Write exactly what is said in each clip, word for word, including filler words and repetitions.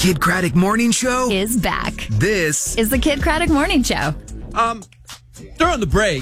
Kid Craddock Morning Show is back. This is the Kid Craddock Morning Show. Um, during the break,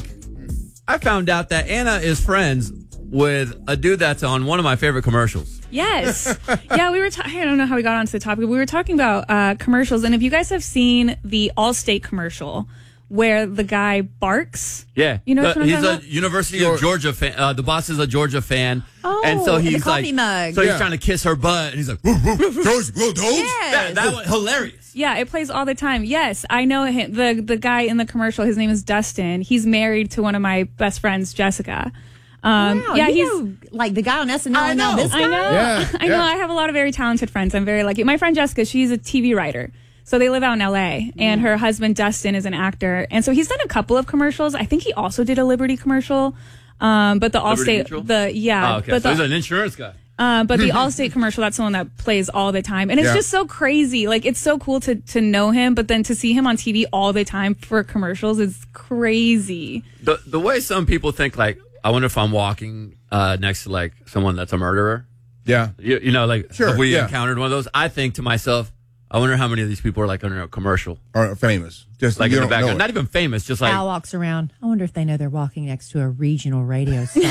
I found out that Anna is friends with a dude that's on one of my favorite commercials. Yes. Yeah, we were ta- I don't know how we got onto the topic. We were talking about uh, commercials, and if you guys have seen the Allstate commercial where the guy barks. Yeah. You know what Uh, I'm he's talking a about? University of Georgia fan. Uh, the boss is a Georgia fan. Oh, and so and the he's coffee like, mug. so he's Yeah. trying to kiss her butt, and he's like, woof, woof, woof, George, well, George. Yes. That, that was hilarious. Yeah, it plays all the time. Yes, I know him. The the guy in the commercial, his name is Dustin. He's married to one of my best friends, Jessica. Um, Wow, yeah, you he's know, like the guy on S N L. I and now know. this guy? I know. Yeah, I know. yeah. I have a lot of very talented friends. I'm very lucky. My friend Jessica, she's a T V writer. So they live out in L A, and her husband Dustin is an actor. And so he's done a couple of commercials. I think he also did a Liberty commercial. Um, but the Liberty Mutual? Allstate, the yeah, Oh, okay. but So the, he's an insurance guy. uh, but the Allstate commercial, that's the one that plays all the time. And it's Yeah. just so crazy. Like, it's so cool to, to know him, but then to see him on T V all the time for commercials is crazy. The the way some people think, like, I wonder if I'm walking uh, next to, like, someone that's a murderer. Yeah. You, you know, like, Sure, if we yeah. encountered one of those, I think to myself, I wonder how many of these people are, like, under a commercial. Or famous. Just like you in the don't know background. it. Not even famous, just like, Al walks around. I wonder if they know they're walking next to a regional radio star.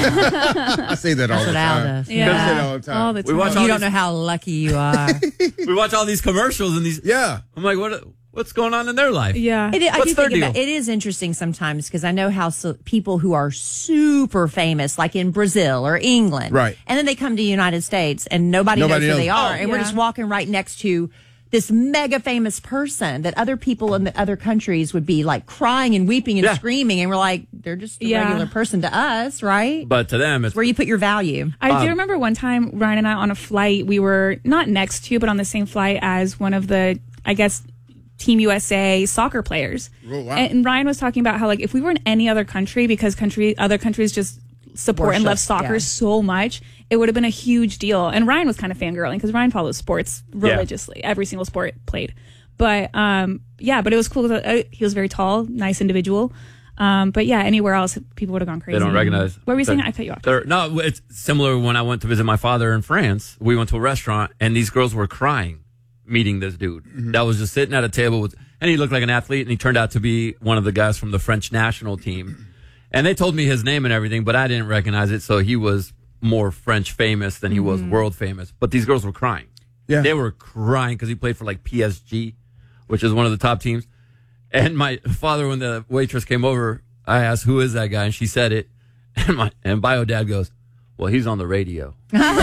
I say that all That's the what Al time. does. Yeah. I say that all the time. All the We watch all you don't these- know how lucky you are. we watch all these commercials and these. Yeah. I'm like, what? What's going on in their life? Yeah. It, I What's do their think deal? about, it is interesting sometimes because I know how so, people who are super famous, like in Brazil or England, Right. and then they come to the United States and nobody, Nobody knows who knows. they are, Oh, and we're yeah. just walking right next to this mega famous person that other people in the other countries would be like crying and weeping and Yeah. screaming, and we're like, they're just a Yeah. regular person to us, right? But to them, it's Where you put your value. I Um, do remember one time Ryan and I on a flight, we were not next to, but on the same flight as one of the, I guess, Team U S A soccer players. Oh, wow. And Ryan was talking about how, like, if we were in any other country, because country other countries just support and Worship, love soccer yeah. so much, it would have been a huge deal. And Ryan was kind of fangirling because Ryan follows sports religiously, every single sport played. But um, yeah, but it was cool. That, uh, he was very tall, nice individual. Um, but yeah, anywhere else, people would have gone crazy. they don't recognize. What were you saying? They're- I cut you off. they're- No, it's similar when I went to visit my father in France. We went to a restaurant, and these girls were crying meeting this dude Mm-hmm. that was just sitting at a table with, and he looked like an athlete, and he turned out to be one of the guys from the French national team. And they told me his name and everything, but I didn't recognize it, so he was more French famous than he was world famous. But these girls were crying. Yeah. They were crying because he played for like P S G, which is one of the top teams. And my father, when the waitress came over, I asked, who is that guy? And she said it. And my and bio dad goes, well, he's on the radio.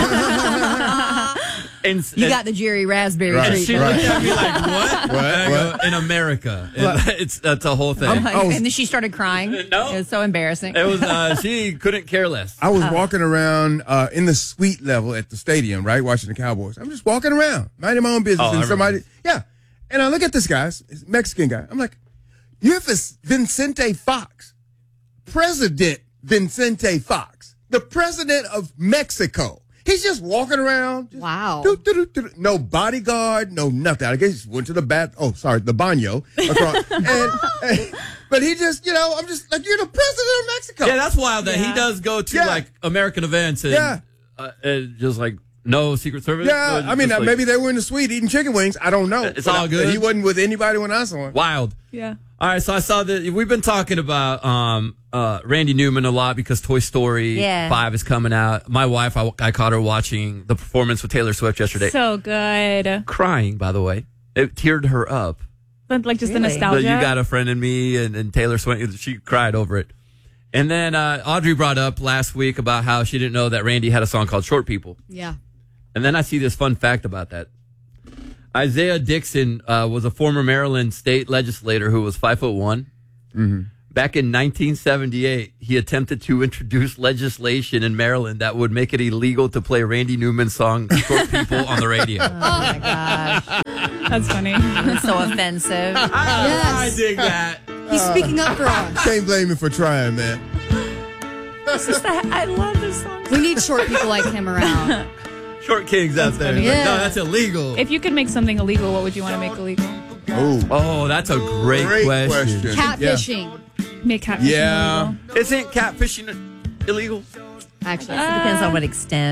and, You and- got the Jerry Raspberry Right. and she treatment. looked at me like, what? What? And I go, What? in America. And it's that's a whole thing. Oh my- I was- and then she started crying. No. It was so embarrassing. It was uh, she couldn't care less. I was walking around uh, in the suite level at the stadium, right, watching the Cowboys. I'm just walking around, minding my own business, Oh, I and somebody, remember. yeah. And I look at this guy, this Mexican guy. I'm like, you're Vis- Vicente Fox, President Vicente Fox, the president of Mexico. He's just walking around. just Wow. doo, doo, doo, doo, doo. No bodyguard, no nothing. I guess he went to the bat. Oh, sorry, the baño. Across, and, and- but he just, you know, I'm just like, you're the president of Mexico. Yeah, that's wild that he Yeah. does go to Yeah. like American events and, Yeah. uh, and just like no Secret Service. Yeah, Or I mean, just, uh, like, maybe they were in the suite eating chicken wings. I don't know. It's But all I- good. He wasn't with anybody when I saw him. wild. Yeah. All right, so I saw that we've been talking about um, uh, Randy Newman a lot because Toy Story Yeah. five is coming out. My wife, I, I caught her watching the performance with Taylor Swift yesterday, So good. crying. By the way, it teared her up. But like just the Really? nostalgia. But you got a friend in me, and, and Taylor Swift, she cried over it. And then uh, Audrey brought up last week about how she didn't know that Randy had a song called Short People. Yeah. And then I see this fun fact about that. Isaiah Dixon uh, was a former Maryland state legislator who was five foot one. Mm-hmm. Back in nineteen seventy-eight, he attempted to introduce legislation in Maryland that would make it illegal to play Randy Newman's song "Short People" on the radio. Oh my gosh. That's funny. That's so offensive. I dig that. He's speaking up for us. Can't blame me for trying, man. It's just that- I love this song. We need short people like him around. Short kings out there. funny. Like, Yeah. no, that's illegal. If you could make something illegal, what would you want to make illegal? Oh, oh, that's a great, great question. question. Catfishing. Make catfishing Yeah. illegal. Isn't catfishing illegal? Actually, It depends on what extent.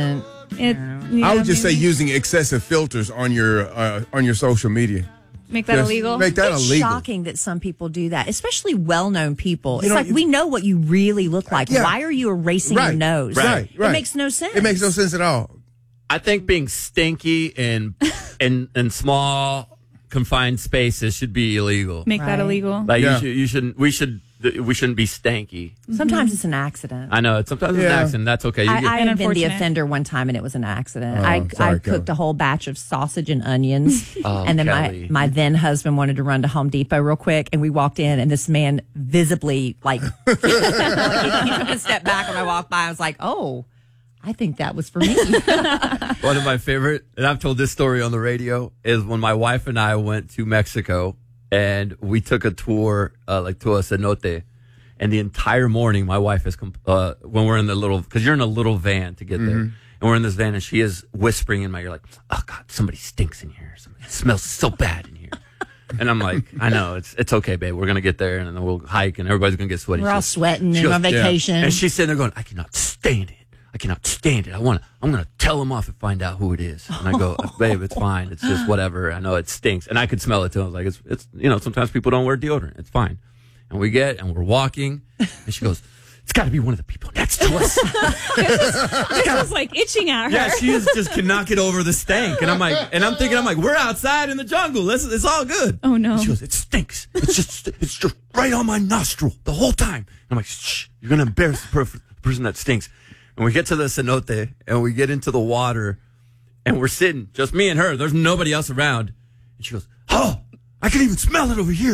It, yeah, I would just say maybe using excessive filters on your uh, on your social media. make that Just illegal. Make that It's illegal. shocking that some people do that, especially well-known people. You It's know, like you- we know what you really look like. Yeah. Why are you erasing Right. your nose? Right, right. It makes no sense. It makes no sense at all. I think being stinky in in in small confined spaces should be illegal. Make that Right. illegal. Like Yeah. you should, you shouldn't. We should. We shouldn't be stanky. Sometimes it's an accident. I know. It's sometimes it's Yeah. an accident. That's okay. You I, get, I have been the Unfortunate. offender one time, and it was an accident. Oh, I, sorry, I Kelly. cooked a whole batch of sausage and onions, Oh, and then Kelly. my, my then husband wanted to run to Home Depot real quick, and we walked in, and this man visibly like, like he, he took a step back when I walked by. I was like, "Oh, I think that was for me." One of my favorite, and I've told this story on the radio, is when my wife and I went to Mexico and we took a tour, uh, like to a cenote. And the entire morning, my wife is, comp- uh, when we're in the little, because you're in a little van to get there. And we're in this van and she is whispering in my ear, like, oh God, somebody stinks in here. Somebody it smells so bad in here. And I'm like, I know, it's it's okay, babe. We're going to get there and then we'll hike and everybody's going to get sweaty. We're She all goes- sweating she and goes, on vacation. And she's sitting there going, I cannot stand it. I cannot stand it. I want to, I'm going to tell him off and find out who it is. And I go, babe, it's fine. It's just whatever. I know it stinks. And I could smell it too. I was like, it's, it's, you know, sometimes people don't wear deodorant. It's fine. And we get, and we're walking, and she goes, it's got to be one of the people next to us. This was like itching at her. Yeah, she is, just cannot get over the stank. And I'm like, and I'm thinking, I'm like, we're outside in the jungle. This, it's all good. Oh, no. And she goes, it stinks. It's just, it's just right on my nostril the whole time. And I'm like, shh, you're going to embarrass the per- person that stinks. And we get to the cenote, and we get into the water, and we're sitting, just me and her. There's nobody else around. And she goes, oh, I can even smell it over here.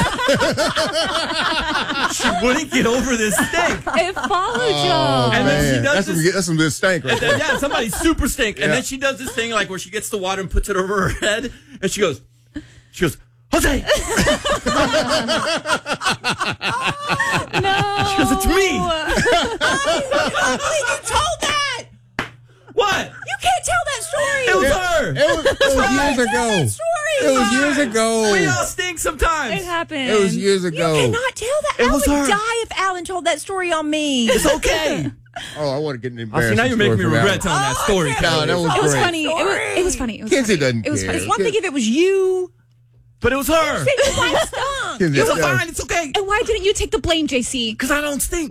She wouldn't get over this stink. It followed Oh, y'all. And then she man. does That's this- some, that's some good stank right And there. then, yeah, somebody super stink. And Yeah. then she does this thing like where she gets the water and puts it over her head. And she goes, she goes, Jose. No. She goes, it's me. You told that. What? You can't tell that story. It was her. It was, it was years ago. story. It was years We ago. all stink sometimes. It happened. It was years You ago. cannot tell that. It I was would her. die if Alan told that story on me. It's okay. Oh, I want to get an Oh, embarrassing see, now you're making me story from regret Alan. telling that story, Oh, I Kelly. No, that was It was great. funny. It was, it was funny. It was Kenzie funny. doesn't It was care. funny. It's one thing if it was you. But it was her. Say your wife stunk. Kenzie, It's yeah. fine. It's okay. And why didn't you take the blame, J C? Because I don't stink.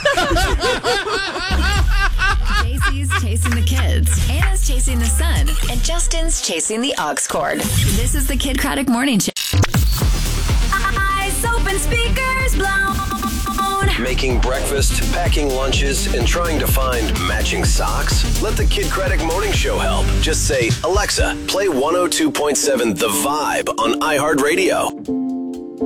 J C's chasing the kids, Anna's chasing the sun, and Justin's chasing the aux cord. This is the Kid Craddock Morning Show. Eyes open, speakers blown. Making breakfast, packing lunches, and trying to find matching socks? Let the Kid Craddock Morning Show help. Just say, Alexa, play one oh two point seven The Vibe on iHeartRadio.